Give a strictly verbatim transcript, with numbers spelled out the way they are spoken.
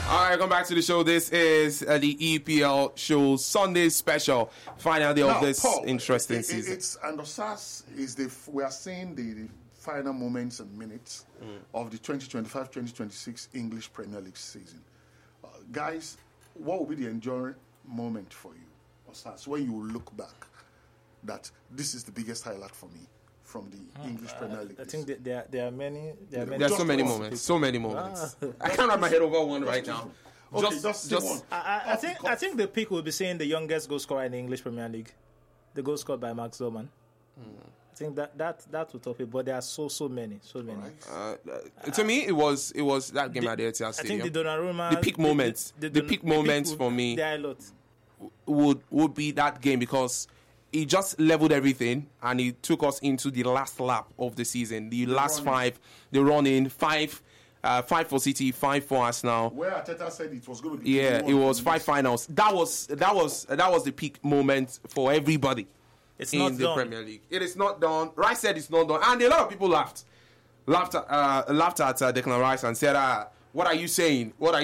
All right, welcome back to the show. This is uh, the E P L show Sunday special, final day now, of this Paul, interesting it, it, season. It's and Osas is the we are seeing the, the final moments and minutes mm. of the twenty twenty-five twenty twenty-six English Premier League season. Uh, guys, what will be the enduring moment for you, Osas, when you look back that this is the biggest highlight for me from the oh, English uh, Premier League? I think that there there are many there are many. There are so many moments, so many moments. Ah. I can't wrap my head over one right now. Okay, just, just, just one. I, I, I think I think the peak will be saying the youngest goal scorer in the English Premier League, the goal scored by Max Zoman. Mm. I think that that that will top it, but there are so so many, so many. Right. Uh, uh, to me, it was it was that game the, at the Etihad Stadium. I think the Donnarumma, the peak moments, the, the, the, the peak moments for me, there are a lot. would would be that game because he just leveled everything and he took us into the last lap of the season, the, the last five, the run in five. Uh, five for City, five for Arsenal. Where Arteta said it was going to be. Yeah, it was five finals. That was that was that was the peak moment for everybody it's in not the done. Premier League. It is not done. Rice said it's not done, and a lot of people laughed, laughed, uh, laughed at uh, Declan Rice and said, uh, "What are you saying? What are